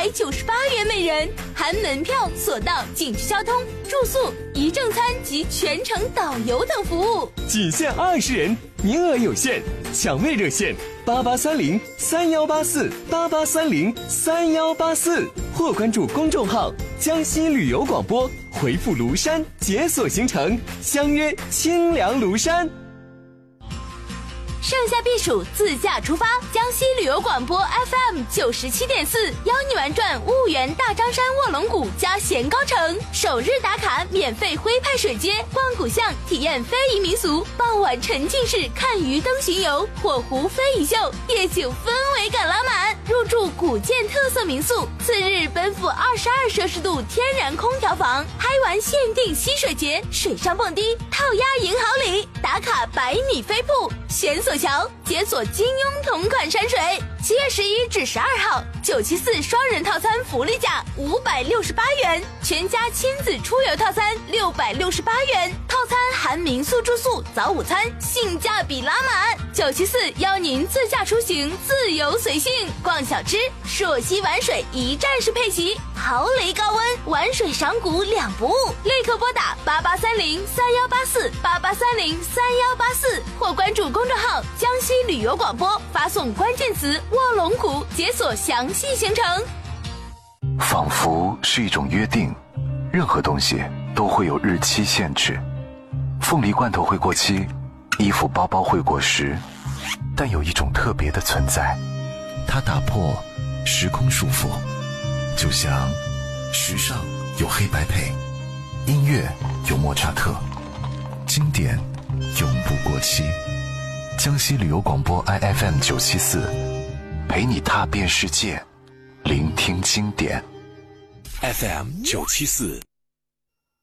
298元每人，含门票、索道、景区交通、住宿、一正餐及全程导游等服务。 仅限20人，名额有限，抢位热线8830318488303184，或关注公众号江西旅游广播，回复庐山解锁行程，相约清凉庐山。 盛夏避暑，自驾出发，江西旅游广播 FM97.4邀你玩转婺源大张山卧龙谷加咸高城，首日打卡免费徽派水街，逛古巷，体验非遗民俗，傍晚沉浸式看鱼灯巡游，火湖非遗秀，夜景氛围感拉满，入住古建特色民宿，次日奔赴22摄氏度天然空调房，嗨玩限定溪水节，水上蹦迪，套鸭银行里，打卡100米飞瀑，悬索桥，解锁金庸同款山水。7月11至12号，974双人套餐福利价568元，全家亲子出游套餐668元，套餐含民宿住宿、早午餐，性价比拉满。974邀您自驾出行，自由随性，逛小吃，朔溪玩水一站式配齐，豪雷高温，玩水赏古2不误。立刻拨打8830318488303184，或关注公众号江西旅游广播，发送关键词卧龙谷，解锁详细行程。 仿佛是一种约定，任何东西都会有日期限制。凤梨罐头会过期，衣服包包会过时，但有一种特别的存在，它打破时空束缚，就像时尚有黑白配，音乐有莫扎特，经典永不过期。江西旅游广播 IFM974，陪你踏遍世界，聆听经典。 FM974